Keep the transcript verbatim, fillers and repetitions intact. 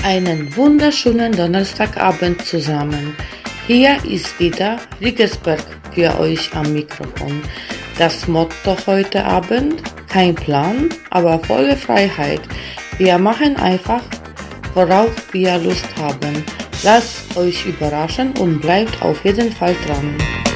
Einen wunderschönen Donnerstagabend zusammen. Hier ist wieder Riggersberg für euch am Mikrofon. Das Motto heute Abend: kein Plan, aber volle Freiheit. Wir machen einfach, worauf wir Lust haben. Lasst euch überraschen und bleibt auf jeden Fall dran.